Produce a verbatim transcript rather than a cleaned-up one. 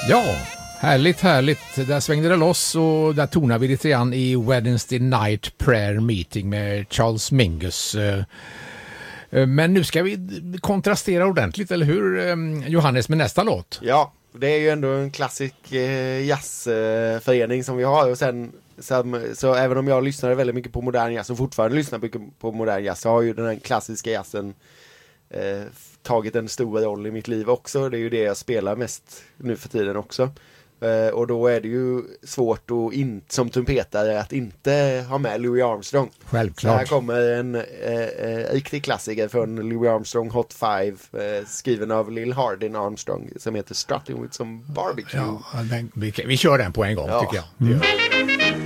Ja, härligt, härligt. Där svängde det loss och där tonar vi lite grann i Wednesday Night Prayer Meeting med Charles Mingus. Men nu ska vi kontrastera ordentligt, eller hur, Johannes, med nästa låt? Ja, det är ju ändå en klassisk jazzförening som vi har. Och sen, så, så även om jag lyssnade väldigt mycket på modern jazz och fortfarande lyssnar mycket på modern jazz, så har ju den här klassiska jazzen eh, tagit en stor roll i mitt liv också. Det är ju det jag spelar mest nu för tiden också. Uh, och då är det ju svårt att in, som trumpetare att inte ha med Louis Armstrong. Självklart. Så här kommer en uh, uh, riktig klassiker från Louis Armstrong, Hot Five, uh, skriven av Lil Hardin Armstrong, som heter Strutting with some Barbecue. Ja, den, vi, vi kör den på en gång, ja, tycker jag. Mm.